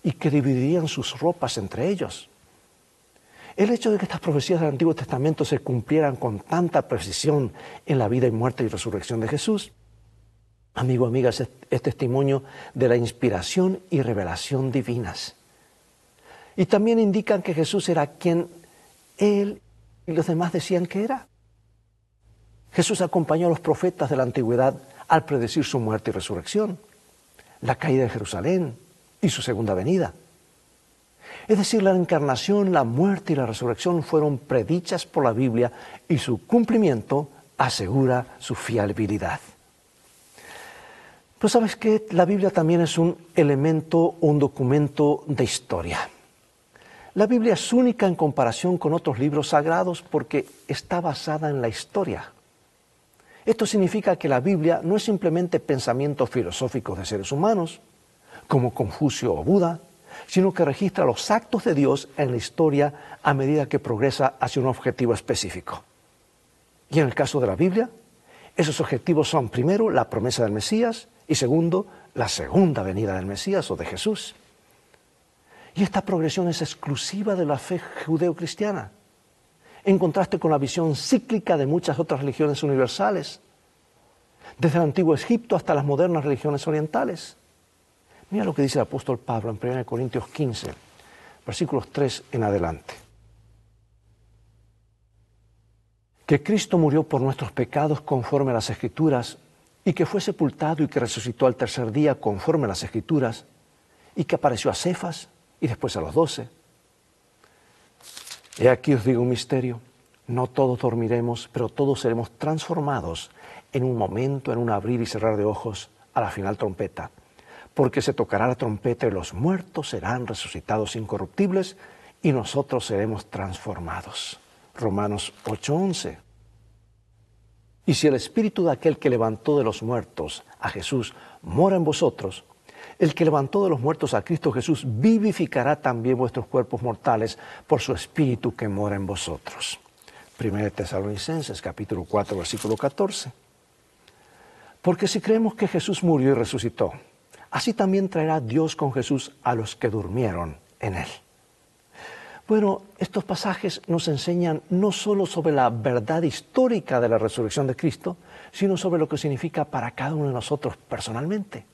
y que dividirían sus ropas entre ellos. El hecho de que estas profecías del Antiguo Testamento se cumplieran con tanta precisión en la vida y muerte y resurrección de Jesús, amigo, amigas, es testimonio de la inspiración y revelación divinas. Y también indican que Jesús era quien Él y los demás decían que era. Jesús acompañó a los profetas de la antigüedad al predecir su muerte y resurrección, la caída de Jerusalén y su segunda venida. Es decir, la encarnación, la muerte y la resurrección fueron predichas por la Biblia y su cumplimiento asegura su fiabilidad. Pero ¿sabes qué? La Biblia también es un elemento, un documento de historia. La Biblia es única en comparación con otros libros sagrados porque está basada en la historia. Esto significa que la Biblia no es simplemente pensamientos filosóficos de seres humanos, como Confucio o Buda, sino que registra los actos de Dios en la historia a medida que progresa hacia un objetivo específico. Y en el caso de la Biblia, esos objetivos son, primero, la promesa del Mesías y segundo, la segunda venida del Mesías o de Jesús. Y esta progresión es exclusiva de la fe judeocristiana, en contraste con la visión cíclica de muchas otras religiones universales, desde el antiguo Egipto hasta las modernas religiones orientales. Mira lo que dice el apóstol Pablo en 1 Corintios 15, versículos 3 en adelante. Que Cristo murió por nuestros pecados conforme a las Escrituras, y que fue sepultado y que resucitó al tercer día conforme a las Escrituras, y que apareció a Cefas y después a los 12. He aquí os digo un misterio, no todos dormiremos, pero todos seremos transformados en un momento, en un abrir y cerrar de ojos, a la final trompeta. Porque se tocará la trompeta y los muertos serán resucitados incorruptibles y nosotros seremos transformados. Romanos 8:11. Y si el espíritu de aquel que levantó de los muertos a Jesús mora en vosotros, el que levantó de los muertos a Cristo Jesús vivificará también vuestros cuerpos mortales por su espíritu que mora en vosotros. 1 Tesalonicenses capítulo 4 versículo 14. Porque si creemos que Jesús murió y resucitó, así también traerá Dios con Jesús a los que durmieron en Él. Bueno, estos pasajes nos enseñan no solo sobre la verdad histórica de la resurrección de Cristo, sino sobre lo que significa para cada uno de nosotros personalmente.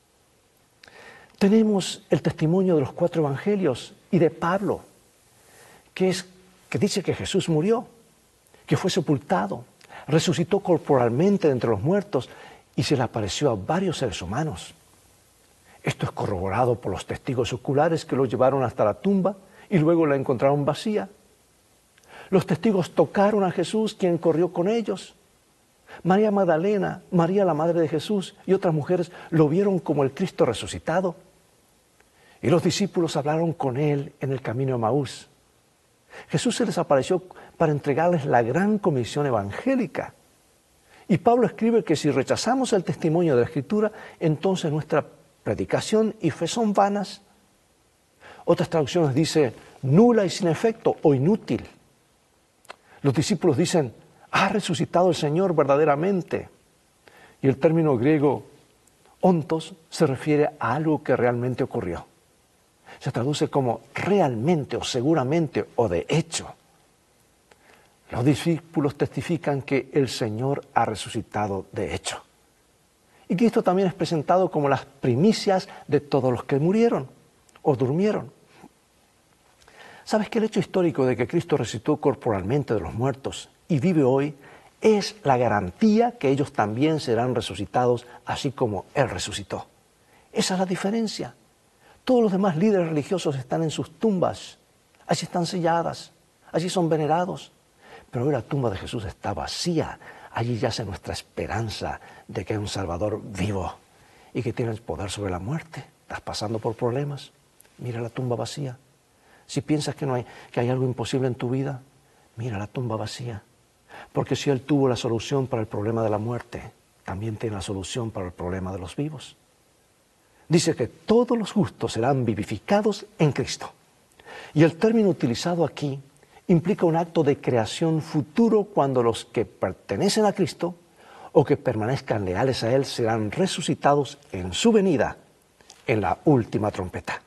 Tenemos el testimonio de los 4 evangelios y de Pablo, que dice que Jesús murió, que fue sepultado, resucitó corporalmente de entre los muertos y se le apareció a varios seres humanos. Esto es corroborado por los testigos oculares que lo llevaron hasta la tumba y luego la encontraron vacía. Los testigos tocaron a Jesús, quien corrió con ellos. María Magdalena, María la madre de Jesús y otras mujeres lo vieron como el Cristo resucitado. Y los discípulos hablaron con Él en el camino de Emaús. Jesús se les apareció para entregarles la gran comisión evangélica. Y Pablo escribe que si rechazamos el testimonio de la Escritura, entonces nuestra predicación y fe son vanas. Otras traducciones dicen nula y sin efecto o inútil. Los discípulos dicen, ha resucitado el Señor verdaderamente. Y el término griego ontos se refiere a algo que realmente ocurrió. Se traduce como realmente o seguramente o de hecho. Los discípulos testifican que el Señor ha resucitado de hecho. Y Cristo también es presentado como las primicias de todos los que murieron o durmieron. ¿Sabes que el hecho histórico de que Cristo resucitó corporalmente de los muertos y vive hoy es la garantía que ellos también serán resucitados así como Él resucitó? Esa es la diferencia. Todos los demás líderes religiosos están en sus tumbas, allí están selladas, allí son venerados. Pero hoy la tumba de Jesús está vacía. Allí yace nuestra esperanza de que hay un Salvador vivo y que tiene el poder sobre la muerte. Estás pasando por problemas, mira la tumba vacía. Si piensas que hay algo imposible en tu vida, mira la tumba vacía. Porque si Él tuvo la solución para el problema de la muerte, también tiene la solución para el problema de los vivos. Dice que todos los justos serán vivificados en Cristo. Y el término utilizado aquí implica un acto de creación futuro cuando los que pertenecen a Cristo o que permanezcan leales a Él serán resucitados en su venida en la última trompeta.